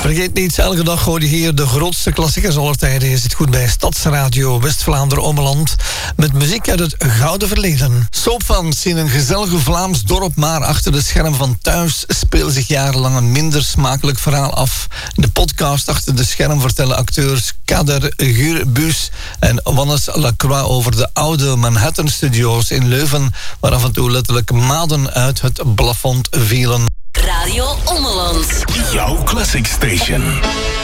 Vergeet niet, elke dag hoor je hier de grootste klassiekers aller tijden. Je zit goed bij Stadsradio West-Vlaanderen-Ommeland met muziek uit het gouden verleden. Soapfans zien een gezellig Vlaams dorp, maar achter de scherm van thuis speelt zich jarenlang een minder smakelijk verhaal af. De podcast achter de scherm vertellen acteurs Kader Gurbus en Wannes Lacroix over de oude Manhattan-studio's in Leuven, waar af en toe letterlijk maden uit het plafond vielen. Radio Ommeland. Jouw Classic Station.